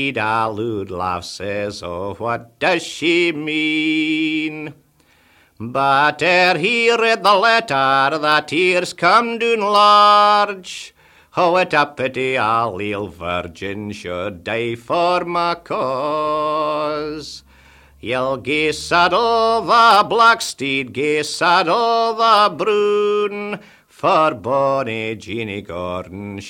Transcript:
A lewd laugh says, oh, what does she mean? But ere he read the letter, the tears come down large. Oh, what a pity a leal virgin should die for my cause. You'll gae saddle the black steed, gae saddle the brown, for bonny Jeanie Gordon